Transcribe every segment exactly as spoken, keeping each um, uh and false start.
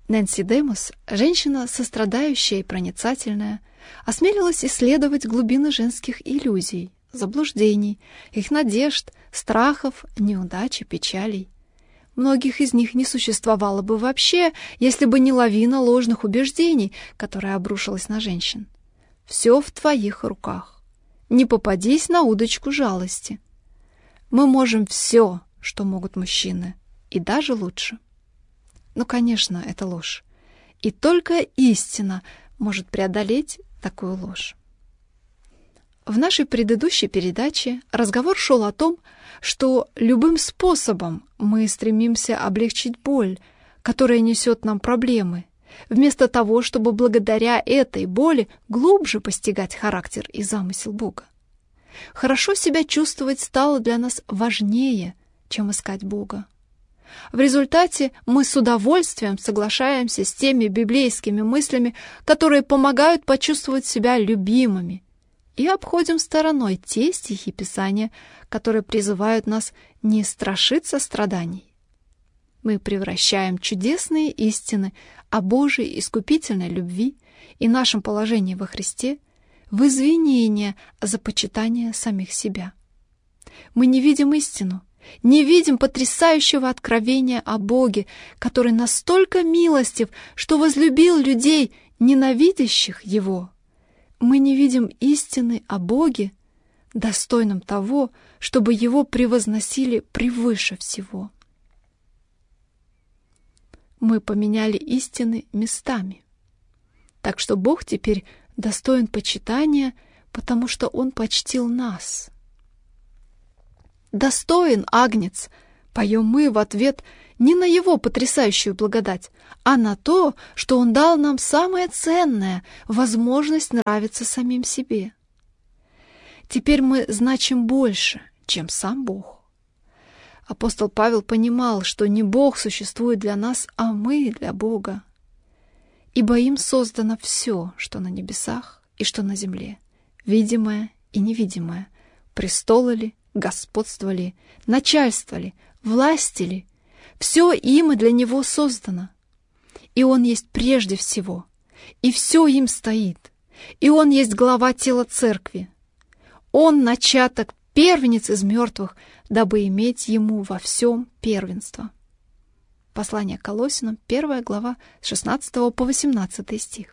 Нэнси Демос, женщина сострадающая и проницательная, осмелилась исследовать глубины женских иллюзий, заблуждений, их надежд, страхов, неудач и печалей. Многих из них не существовало бы вообще, если бы не лавина ложных убеждений, которая обрушилась на женщин. Все в твоих руках. Не попадись на удочку жалости. Мы можем все, что могут мужчины, и даже лучше. Ну, конечно, это ложь. И только истина может преодолеть такую ложь. В нашей предыдущей передаче разговор шел о том, что любым способом мы стремимся облегчить боль, которая несет нам проблемы, вместо того, чтобы благодаря этой боли глубже постигать характер и замысел Бога. Хорошо себя чувствовать стало для нас важнее, чем искать Бога. В результате мы с удовольствием соглашаемся с теми библейскими мыслями, которые помогают почувствовать себя любимыми, и обходим стороной те стихи Писания, которые призывают нас не страшиться страданий. Мы превращаем чудесные истины о Божьей искупительной любви и нашем положении во Христе в извинение за почитание самих себя. Мы не видим истину, не видим потрясающего откровения о Боге, который настолько милостив, что возлюбил людей, ненавидящих Его. Мы не видим истины о Боге, достойном того, чтобы Его превозносили превыше всего. Мы поменяли истины местами. Так что Бог теперь достоин почитания, потому что Он почтил нас. «Достоин, Агнец!» — поем мы в ответ не на Его потрясающую благодать, а на то, что Он дал нам самое ценное — возможность нравиться самим себе. Теперь мы значим больше, чем сам Бог. Апостол Павел понимал, что не Бог существует для нас, а мы для Бога. Ибо им создано все, что на небесах и что на земле, видимое и невидимое, престолы ли, господство ли, начальство ли, власти ли, все им и для Него создано. И Он есть прежде всего, и все им стоит, и Он есть глава тела церкви. Он начаток, первенец из мертвых, дабы иметь Ему во всем первенство. Послание к Колоссянам, первая глава, с шестнадцатого по восемнадцатый стих.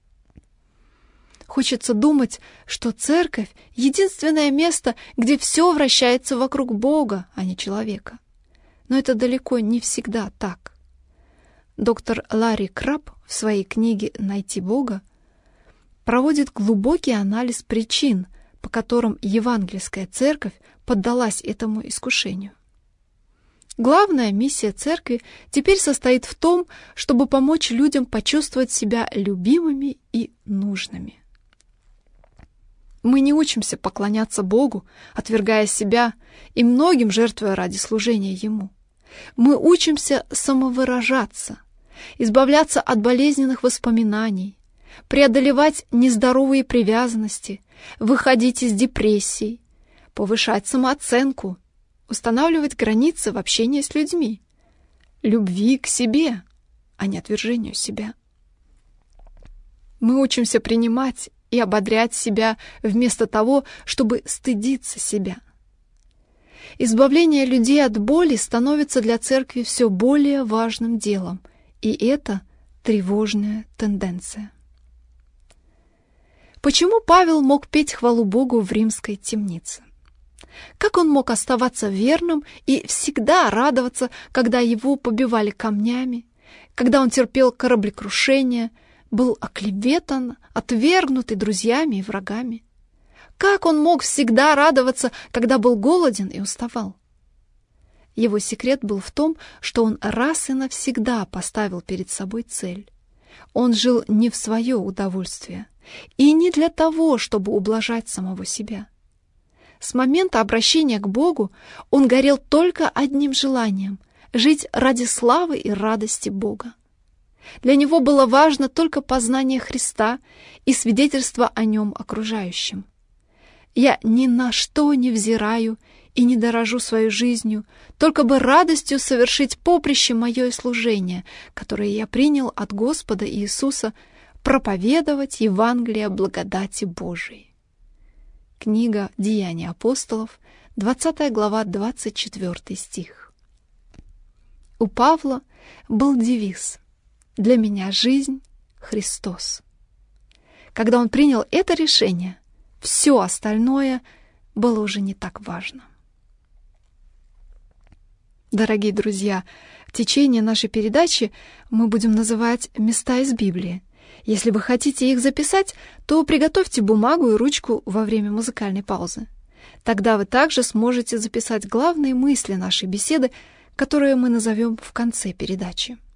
Хочется думать, что церковь — единственное место, где все вращается вокруг Бога, а не человека. Но это далеко не всегда так. Доктор Ларри Краб в своей книге «Найти Бога» проводит глубокий анализ причин, по которым евангельская церковь поддалась этому искушению. Главная миссия церкви теперь состоит в том, чтобы помочь людям почувствовать себя любимыми и нужными. Мы не учимся поклоняться Богу, отвергая себя и многим жертвуя ради служения Ему. Мы учимся самовыражаться, избавляться от болезненных воспоминаний, преодолевать нездоровые привязанности, выходить из депрессий, повышать самооценку, устанавливать границы в общении с людьми, любви к себе, а не отвержению себя. Мы учимся принимать и ободрять себя вместо того, чтобы стыдиться себя. Избавление людей от боли становится для церкви все более важным делом, и это тревожная тенденция. Почему Павел мог петь хвалу Богу в римской темнице? Как он мог оставаться верным и всегда радоваться, когда его побивали камнями, когда он терпел кораблекрушение, был оклеветан, отвергнутый друзьями и врагами? Как он мог всегда радоваться, когда был голоден и уставал? Его секрет был в том, что он раз и навсегда поставил перед собой цель. Он жил не в свое удовольствие и не для того, чтобы ублажать самого себя. С момента обращения к Богу он горел только одним желанием — жить ради славы и радости Бога. Для него было важно только познание Христа и свидетельство о Нем окружающим. «Я ни на что не взираю и не дорожу своей жизнью, только бы радостью совершить поприще мое и служение, которое я принял от Господа Иисуса, проповедовать Евангелие благодати Божией». Книга «Деяния апостолов», двадцатая глава, двадцать четвёртый стих. У Павла был девиз «Для меня жизнь — Христос». Когда он принял это решение, все остальное было уже не так важно. Дорогие друзья, в течение нашей передачи мы будем называть места из Библии. Если вы хотите их записать, то приготовьте бумагу и ручку во время музыкальной паузы. Тогда вы также сможете записать главные мысли нашей беседы, которые мы назовем в конце передачи.